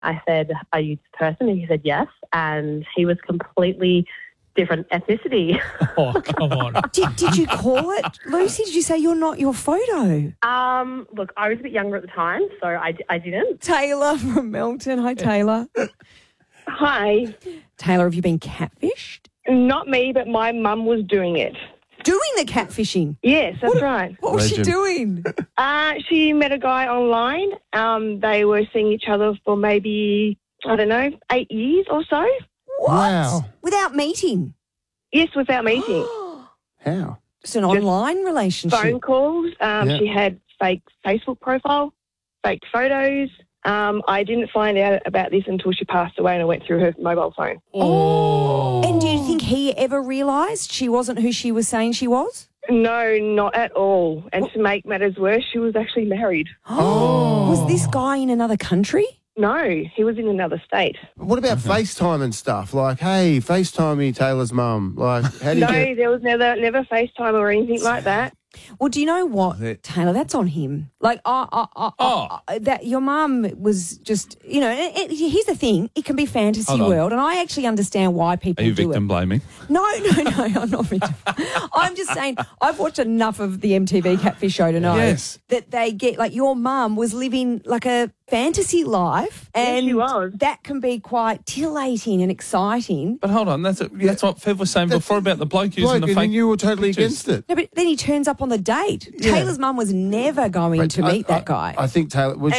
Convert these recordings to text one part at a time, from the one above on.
I said, are you this person? And he said yes. And he was completely different ethnicity. Oh, come on. Did you call it, Lucy? Did you say you're not your photo? Look, I was a bit younger at the time, so I didn't. Taylor from Melton. Hi, Taylor. Hi. Taylor, have you been catfished? Not me, but my mum was doing it. Doing the catfishing? Yes, that's right. What was she doing? She met a guy online. They were seeing each other for maybe, 8 years or so. What? Wow. Without meeting? Yes, without meeting. How? Just an online relationship? Phone calls. Yeah. She had fake Facebook profile, fake photos. I didn't find out about this until she passed away and I went through her mobile phone. Oh. And do you think he ever realised she wasn't who she was saying she was? No, not at all. And to make matters worse, she was actually married. Oh. Was this guy in another country? No, he was in another state. What about FaceTime and stuff? Like, hey, FaceTime me, Taylor's mum. Like, how do you No, get... there was never FaceTime or anything like that. Well, do you know what, Taylor? That's on him. Like, that your mum was just, here's the thing. It can be fantasy world, and I actually understand why people Are you do victim it. blaming? No, I'm not victim. I'm just saying I've watched enough of the MTV Catfish show to know that they get, like, your mum was living like a fantasy life, and she was. that can be quite titillating and exciting. But hold on, that's what Fev was saying before about the bloke using the fake. And you were totally pictures. against it. No, but then he turns up on the date. Yeah. Taylor's mum was never going to meet that guy. I think Taylor was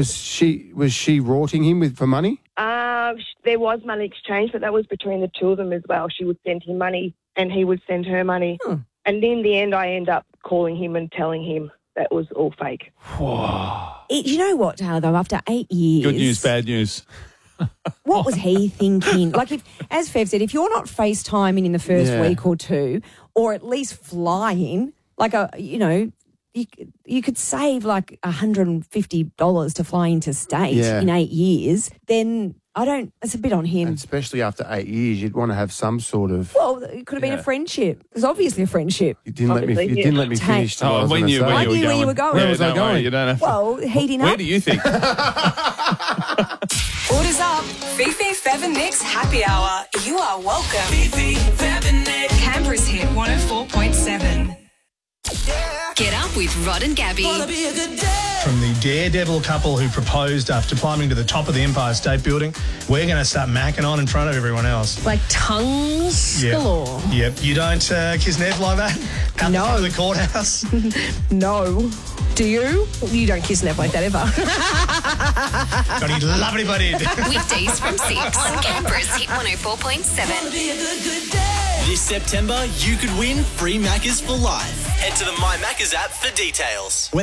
she rorting him for money? There was money exchange, but that was between the two of them as well. She would send him money and he would send her money. And in the end, I end up calling him and telling him that was all fake. You know what, Taylor, though, after 8 years... Good news, bad news. What was he thinking? Like, as Fev said, if you're not FaceTiming in the first week or two, or at least flying, like, you could save like $150 to fly interstate in 8 years, then it's a bit on him. And especially after 8 years, you'd want to have some sort of... Well, it could have been a friendship. It was obviously a friendship. You didn't let me finish. I knew where you were going. Where was I going? You don't have to. Well, heating up. Where do you think? Orders up. Fifi, Fev and Nick's Happy Hour. You are welcome. Fifi, Fev and Nick. Canberra's hit 104.7. Get up with Rod and Gabby. From the daredevil couple who proposed after climbing to the top of the Empire State Building, we're going to start macking on in front of everyone else. Like tongues galore. Yep. You don't kiss Nev like that? Out No. the front of the courthouse? No. Do you? You don't kiss Nev like that ever. Got any lovely buddy. Weekdays from 6 on Canberra's hit 104.7. This September, you could win free Maccas for life. Head to the My Maccas app for details.